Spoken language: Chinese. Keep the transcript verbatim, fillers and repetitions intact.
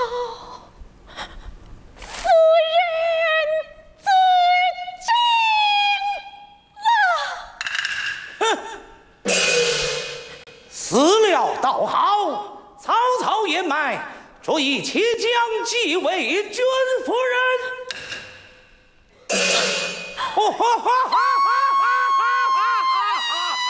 夫人自尽了。 哼，死了倒好，草草掩埋，所以且将继位君夫人。哦哈哈